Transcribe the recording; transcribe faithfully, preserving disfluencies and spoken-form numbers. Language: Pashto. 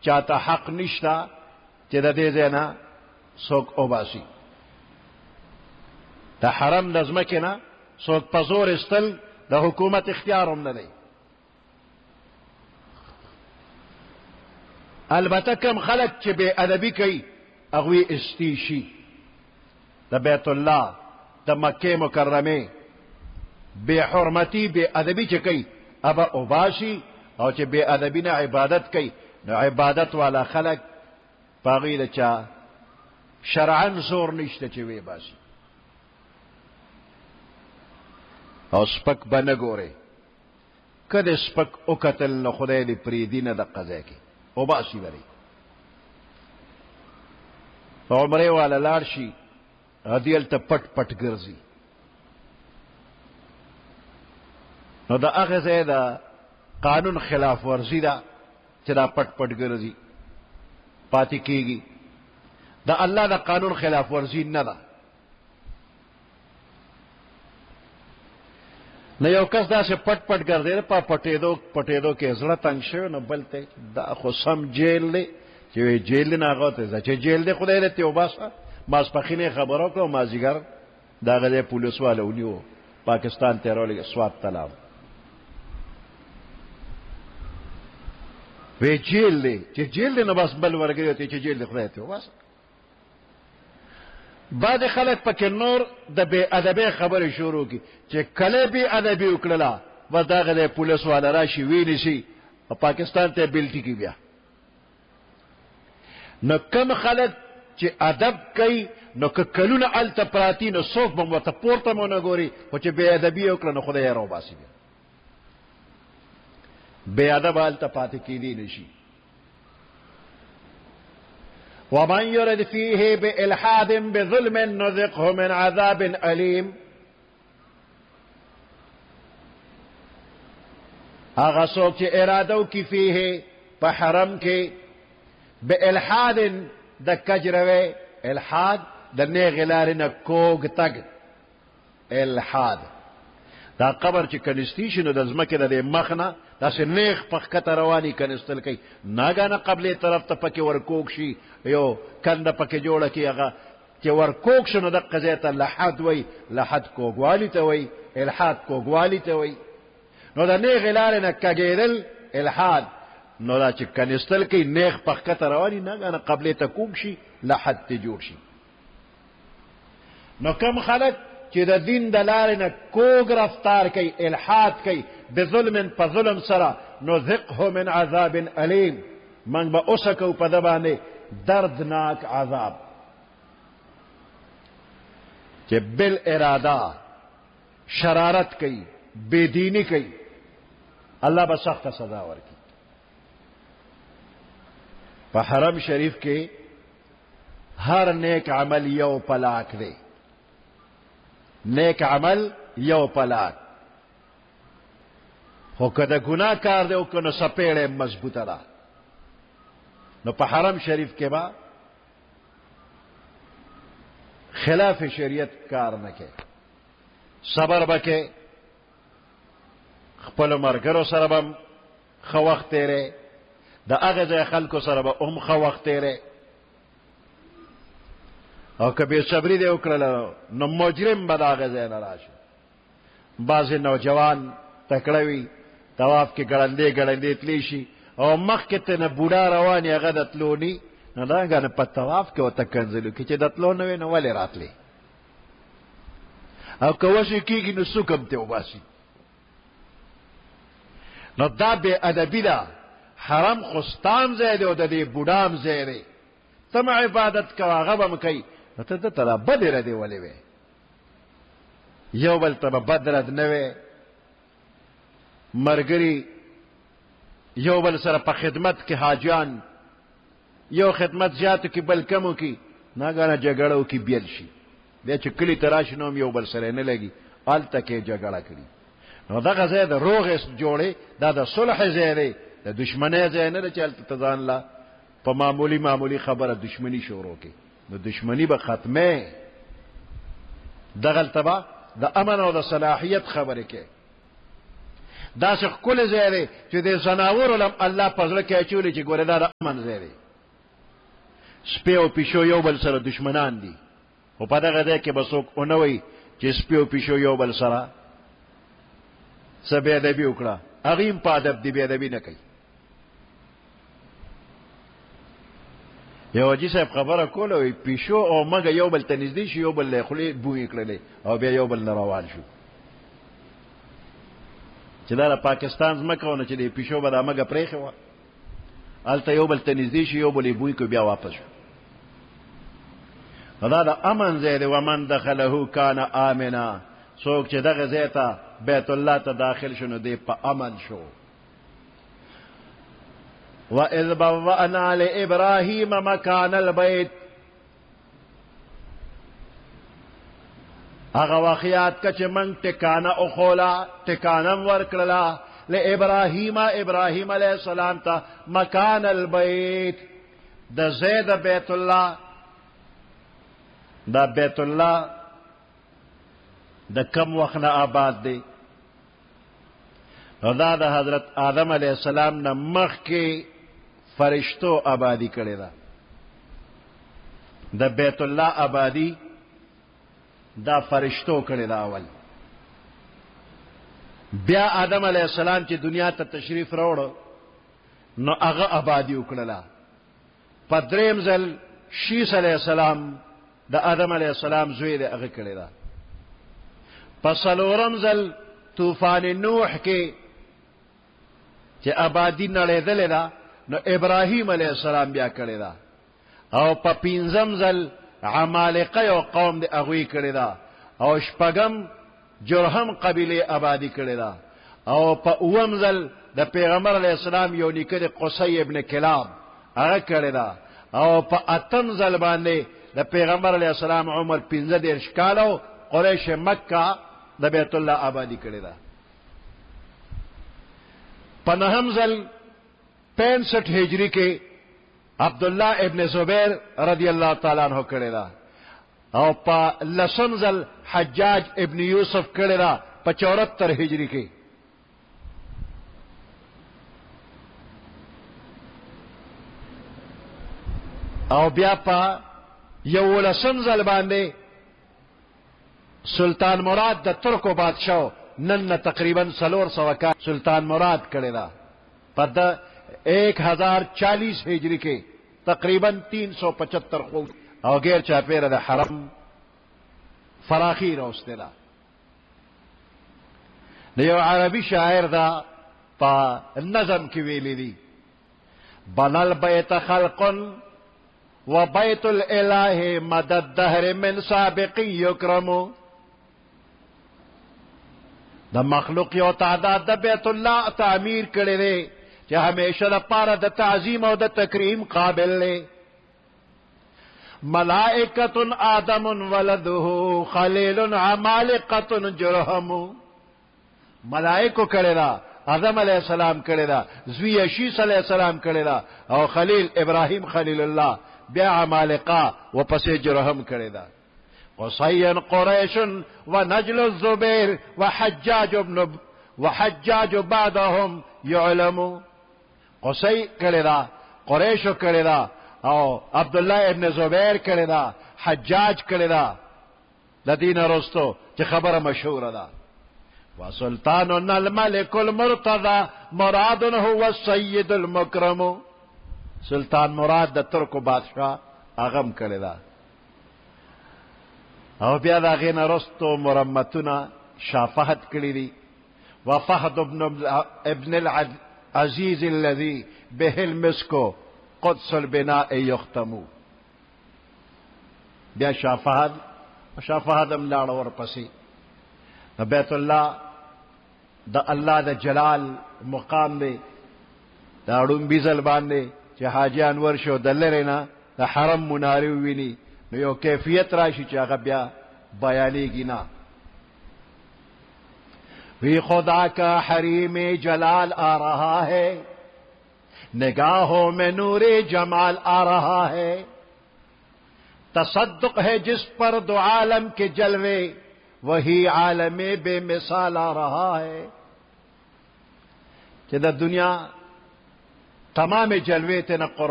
چاته حق نشتا چې د دې ځای نه څوک وباسي. د حرم د ځمکې نه څوک په زور ایستل د حکومت اختیار هم نه دی. البته کم خلک چې بے ادبي کوي هغوی استی شي. د بیت الله د مکې مکرمې بے حرمتی بے ادبی چې کوي ابا اوباشي، او چې بے ادبی نه عبادت کوي نو عبادت والا خلق پاغی د چا شرعاً زور نشته چې وی باشي. او سپک به نه ګورې، کله سپک او قتل نو خدای دې پریدي نه د قضا کې اوباشي وری. عمره والا لاړ شي هدیل ته پټ پټ ګرځي، نو دا هغه ځای د قانون خلاف ورزي ده چې دا پټ پټ ګرځي پاتې کېږي. دا الله د قانون خلاف ورزي نه ده. نو یو کس داسې پټ پټ ګرځي په پټېدو پټېدو کې زړه تنګ شوی، نو بل ته دا خو سم جیل دی چې وی جیل دی، نه هغه ته چې جیل دی خدای دې توباسه. ماسپخینې خبرو کړو مازیګر دا غلې پولیس والو ونیو پاکستان ته راولې سوات تلام وی جیل دی چې جیل دی، نو بس بل ورګي ته چې جیل دی خدای ته وباسه. بعد خلک پکې نور د بے ادبی خبرې شروع کی چې کله بے ادبی وکړه و دا غلې پولیس والا راشي ویلی شي پاکستان ته بلټی کی بیا. نو کم خلک چې ادب کوي نو که کلونه الته پراتی نو څوک به ورته پورته مو نه ګوري، خو چې بې ادبي وکړه نو خدای یې راوباسي. بې ادب الته پاتې کېدی نشي. ومن يرد فيه بإلحاد بظلم نذقه من عذاب أليم. هغه څوک چې اراده وکړي فيه په حرم کې بإلحاد د کجروي، الحاد د نیغې لارې نه کوږ تګ، الحاد دا قبر چې کنستی شي نو د ځمکې د دې مخ نه داسې نیغ په ښکته رواني کنستل کوي، ناګانه قبلې طرف ته پکې ورکوږ شي، یو کنده پکې جوړه کړي هغه چې ورکوږ شي نو دقه ځای ته لحد وایي. لحد کوږوالي ته وایي، الحاد کوږوالي ته وایي. نو د نیغې لارې نه کږېدل الحاد، نو دا چې کنستل کوي نیغ په ښکته رواني ناګانه قبلې ته کوږ شي لحد ته جوړ شي. نو کم خلک چې د دین د لارې نه کوږ رفتار کوي، الحاد کوي بظلم په ظلم سره، نذقه من عذاب علیم، من به اوسکو په ده باندې دردناک عذاب. چې بل اراده شرارت کوي، بے دینی کوي، الله به سخته سزا ورکړي. په حرم شریف کې هر نیک عمل یو پلاک دی، نیک عمل یو پلاک، خو که د ګناه کار دی او که نو سپیړې مضبوطه ده. نو په حرم شریف کې به خلاف شریعت کار نه کوي، صبر به کوي، خپلو ملګرو سره به ښه وخت تېری، د هغه ځای خلکو سره به هم ښه وخت تېری. او که بې صبري دې وکړله نو مجرم به د هغه ځای نه راشي. بعضې نوجوان تکړه وي، طواف کې ګړندې ګړندې تلی شي او مخکې ته نه بوډا روان هغه د تلو ني، نو دانګانې په طواف کې ورته کنځلو کې چې د تلو نه وي نو ولې راتلی، او که وشي کېږي نو څوک هم ترې وباسي. نو دا بې ادبي ده. حرم خو ستام ځای دی او د دې بوډام ځای دی، ته م عبادت کوه هغه به م کوي، نو ته ده ته دا بد ردې ولې وې، یو بل ته به بد رد نه وې. مرګري یو بل سره په خدمت کې حاجیان یو خدمت زیاتو کې بل کمو کې ناګانه جګړه وکړي بیل شي، بیا چې کلي ته راشي نو هم یو بل سره نه لګي، هلته کې جګړه کړي. نو دغه ځای د روغې جوړې دا د صلح ځای دی، د دشمنۍ ځای نه دی چې هلته ته ځان له په معمولی معمولی خبره دشمنی شروع کړي، نو دشمنی به ختمه. دغلته به د امن او د صلاحیت خبرې کوي. دا څه کول زیاده چې د زناور لم الله پزړه کې اچولې چې ګوره دا امن زیاده سپي او پښو یو بل سره دشمنان دي او په دغه ځای کې بسوک اونوي چې سپي او پښو یو بل سره سبه ادبی وکړه اغیم په ادب دی به ادبی نه کوي یو جی صاحب خبره کوله وي پښو او مګه یو بل ته نږدې شي یو بل له خولي بوې کړلې او بیا یو بل نه روان شو چې دا پاکستان زمکهونه چې د پښو به د مګه پرېخه و الته یو بل ته نږدې شي یو بل بوې کو بیا واپس شو دا د امن ځای دی ومن دخله کان آمنا څوک چې دغه ځای ته بیت الله ته داخل شنو دی په امن شو وَإِذْ بَوَّأْنَا لِإِبْرَاهِيمَ مَكَانَ الْبَيْتِ هغه واقعات که چې من ټکانه او خولا ټکانم ورکړلا لإبراهیم ابراهیم علیہ السلام ته مکان البیت د زید بیت الله دا بیت الله د کم وخت نه آباد دی دا د حضرت آدم علیہ السلام نه مخکې فرشتو آبادی کړی دا د بیت الله آبادی دا فرشتو کړی دا اول بیا آدم علیہ السلام چې دنیا ته تشریف راوړ نو هغه آبادی وکړه په دریم ځل شیس علیہ السلام د آدم علیہ السلام زوی دی هغه کړی دا په څلورم ځل طوفان نوح کې چې آبادی نړېدلې ده نو ابراهیم علیہ السلام بیا کړی دا او په پنځم ځل عمالقه یو قوم د هغوی کړی دا او شپږم جرهم قبیله آبادی کړی دا او په اووم ځل د پیغمبر علیہ السلام یو نیکه د قصی ابن کلاب هغه کړی دا او په اتم ځل باندې د پیغمبر علیہ السلام عمر پنځه دېرش کاله قریش مکه د بیت الله آبادی کړی دا په نهم ځل پینسٹھ ہجری کے عبداللہ ابن زبیر رضی اللہ تعالیٰ عنہ کړی دا او په لسم ځل حجاج ابن یوسف کړی دا په چورہتر ہجری کې او بیا په یولسم ځل باندې سلطان مراد د ترکو بادشاہ نن تقریبا سلور سو کا سلطان مراد کړی دا په د ایک ہزار چالیس ہجری کے تقریباً تین سو پچہتر خو او غیر چاپیره د حرم فراخی روسته دا یو عربی شاعر دا په نظم کې ویلی دی بنل بیت خلق و بیت الاله مدد دهر من سابق یکرم د مخلوق یو تعداد د بیت الله تعمیر کړي دی چې همیشه د پاره د تعظیم او د تکریم قابل له ملائکۃ آدم ولده خلیل عمالقۃ جرهم ملائکو کړي دا آدم علیہ السلام کړي دا زوی شیس علیہ السلام کړي دا او خلیل ابراهیم خلیل الله بیا عمالقه و پسې جرهم کړي دا قصی قریش و نجل الزبیر و حجاج ابن و حجاج بعدهم يعلم قصی کړي دا قریشو کړي دا او عبداللہ ابن زبیر کړي دا حجاج کړي دا د دین رستو چې خبره مشهوره ده وسلطان الملك المرتضى مراد هو السيد المكرم سلطان مراد د ترکو بادشاہ اغم کړي دا او بیا دا غین رستو مرمتونه شافهت کړي دي وفهد ابن ابن العزيز الذي به المسك قدس البناء يختم بیا شافهد شافهدم لاړ ور پسې بیت الله د الله د جلال مقام دی دا ډوم بیزل باندې چې حاجیان ورشو د لری نه د حرم مناری ویني نو یو کیفیت راشي چې هغه بیا بیانېږي نه وی خدا کا حریم جلال آ رہا ہے نگاہوں میں نور جمال آ رہا ہے تصدق ہے جس پر دو عالم کے جلوے وہی عالم بے مثال آ رہا ہے چې د دنیا تمام جلوې ته نه